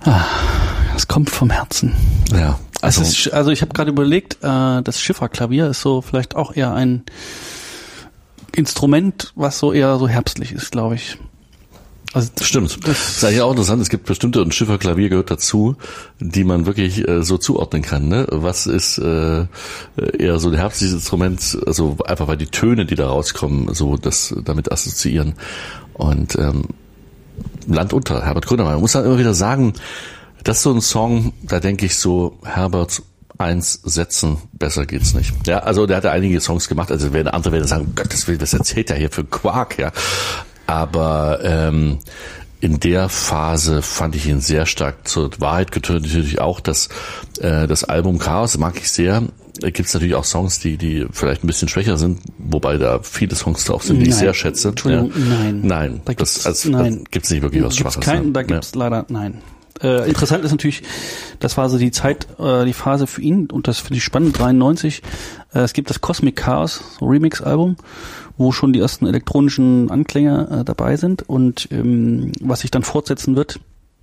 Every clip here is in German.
Das kommt vom Herzen. Ja. Also ich habe gerade überlegt, das Schifferklavier ist so vielleicht auch eher ein Instrument, was so eher so herbstlich ist, glaube ich. Also stimmt. Das ist eigentlich auch interessant. Es gibt bestimmte, und Schifferklavier gehört dazu, die man wirklich so zuordnen kann. Ne? Was ist eher so ein herbstliches Instrument, also einfach weil die Töne, die da rauskommen, so das damit assoziieren. Und Land unter, Herbert Grönemeyer. Man muss dann immer wieder sagen, das ist so ein Song, da denke ich so, Herbert, 1 setzen, besser geht's nicht. Ja, also der hat ja einige Songs gemacht, also andere werden sagen, Gottes Willen, was erzählt er hier für Quark, ja. Aber in der Phase fand ich ihn sehr stark zur Wahrheit getönt. Natürlich auch das Album Chaos mag ich sehr. Da gibt's natürlich auch Songs, die vielleicht ein bisschen schwächer sind, wobei da viele Songs drauf sind, die ich sehr schätze. Entschuldigung, ja. Nein. Da gibt's nicht wirklich was Schwaches. Da gibt's leider, nein. Interessant ist natürlich, das war so die Zeit, die Phase für ihn, und das finde ich spannend, 93. Es gibt das Cosmic Chaos, so Remix-Album, wo schon die ersten elektronischen Anklänge dabei sind, und was sich dann fortsetzen wird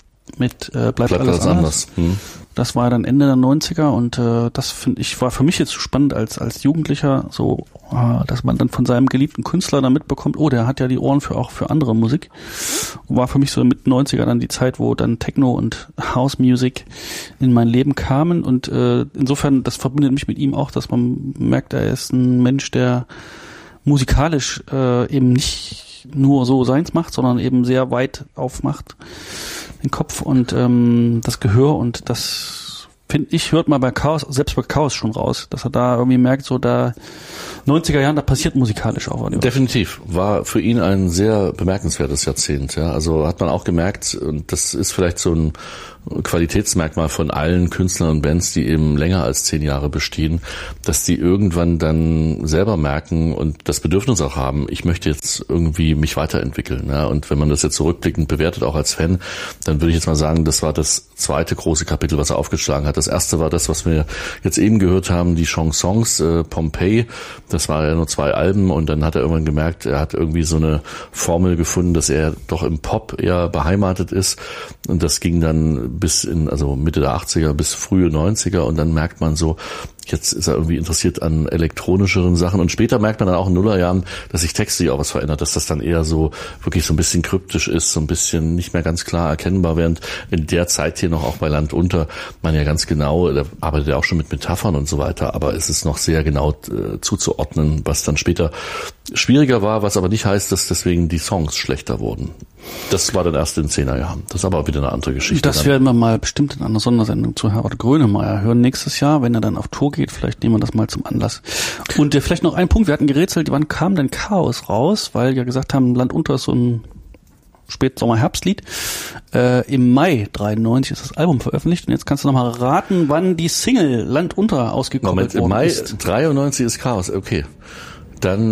mit Bleibt alles anders. Das war dann Ende der 90er, und das finde ich, war für mich jetzt so spannend als Jugendlicher, so, dass man dann von seinem geliebten Künstler dann mitbekommt, oh, der hat ja die Ohren auch für andere Musik. Und war für mich so mit 90er dann die Zeit, wo dann Techno und House Music in mein Leben kamen, und insofern, das verbindet mich mit ihm auch, dass man merkt, er ist ein Mensch, der musikalisch eben nicht nur so seins macht, sondern eben sehr weit aufmacht, den Kopf und das Gehör, und das, finde ich, hört man bei Chaos, selbst bei Chaos schon raus, dass er da irgendwie merkt, so da 90er Jahren, da passiert musikalisch auch. Definitiv. War für ihn ein sehr bemerkenswertes Jahrzehnt. Ja. Also hat man auch gemerkt, und das ist vielleicht so ein Qualitätsmerkmal von allen Künstlern und Bands, die eben länger als 10 Jahre bestehen, dass die irgendwann dann selber merken und das Bedürfnis auch haben, ich möchte jetzt irgendwie mich weiterentwickeln. Ja. Und wenn man das jetzt zurückblickend bewertet, auch als Fan, dann würde ich jetzt mal sagen, das war das zweite große Kapitel, was er aufgeschlagen hat. Das erste war das, was wir jetzt eben gehört haben, die Chansons, Pompeii. Das war ja nur 2 Alben, und dann hat er irgendwann gemerkt, er hat irgendwie so eine Formel gefunden, dass er doch im Pop eher beheimatet ist, und das ging dann bis also Mitte der 80er bis frühe 90er, und dann merkt man so, jetzt ist er irgendwie interessiert an elektronischeren Sachen, und später merkt man dann auch in Nullerjahren, dass sich textlich auch was verändert, dass das dann eher so wirklich so ein bisschen kryptisch ist, so ein bisschen nicht mehr ganz klar erkennbar, während in der Zeit hier noch auch bei Land unter man ja ganz genau, da arbeitet er auch schon mit Metaphern und so weiter, aber es ist noch sehr genau zuzuordnen, was dann später schwieriger war, was aber nicht heißt, dass deswegen die Songs schlechter wurden. Das war dann erst in den 10er Jahren. Das ist aber auch wieder eine andere Geschichte. Das werden wir mal bestimmt in einer Sondersendung zu Herbert Grönemeyer hören nächstes Jahr, wenn er dann auf Tour geht. Vielleicht nehmen wir das mal zum Anlass. Und vielleicht noch ein Punkt. Wir hatten gerätselt, wann kam denn Chaos raus? Weil wir gesagt haben, Land unter ist so ein Spätsommer-Herbstlied. Im Mai 93 ist das Album veröffentlicht. Und jetzt kannst du noch mal raten, wann die Single Land unter ausgekoppelt worden ist. Im Mai 93 ist Chaos. Okay. Dann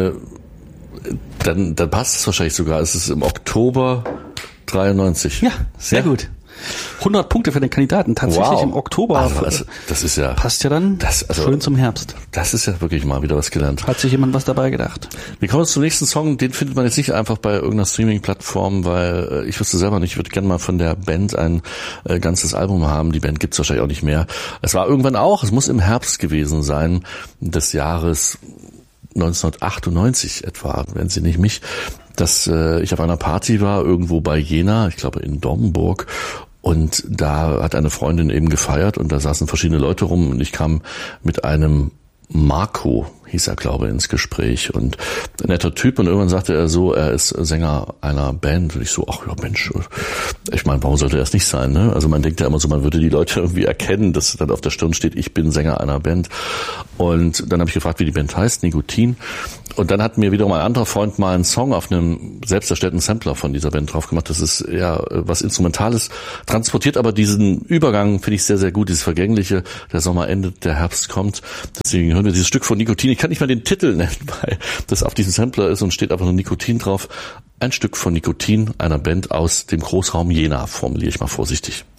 passt es wahrscheinlich sogar. Es ist im Oktober 93. Ja, sehr gut. 100 Punkte für den Kandidaten. Tatsächlich im Oktober. Also das ist ja, passt ja dann schön zum Herbst. Das ist ja wirklich mal wieder was gelernt. Hat sich jemand was dabei gedacht? Wir kommen zum nächsten Song. Den findet man jetzt nicht einfach bei irgendeiner Streaming-Plattform, weil ich wüsste selber nicht. Ich würde gerne mal von der Band ein ganzes Album haben. Die Band gibt's wahrscheinlich auch nicht mehr. Es war irgendwann auch, es muss im Herbst gewesen sein, des Jahres 1998 etwa, wenn Sie nicht mich, dass ich auf einer Party war, irgendwo bei Jena, ich glaube in Domburg, und da hat eine Freundin eben gefeiert, und da saßen verschiedene Leute rum, und ich kam mit einem Marco, hieß er, glaube ich, ins Gespräch, und ein netter Typ, und irgendwann sagte er so, er ist Sänger einer Band, und ich so, ach ja Mensch, ich meine, warum sollte er es nicht sein, ne? Also man denkt ja immer so, man würde die Leute irgendwie erkennen, dass dann auf der Stirn steht, ich bin Sänger einer Band, und dann habe ich gefragt, wie die Band heißt, Nikotin, und dann hat mir wiederum ein anderer Freund mal einen Song auf einem selbst erstellten Sampler von dieser Band drauf gemacht. Das ist ja was Instrumentales, transportiert aber diesen Übergang, finde ich sehr, sehr gut, dieses Vergängliche, der Sommer endet, der Herbst kommt, deswegen hören wir dieses Stück von Nikotin. Ich kann nicht mal den Titel nennen, weil das auf diesem Sampler ist und steht einfach nur Nikotin drauf. Ein Stück von Nikotin, einer Band aus dem Großraum Jena, formuliere ich mal vorsichtig.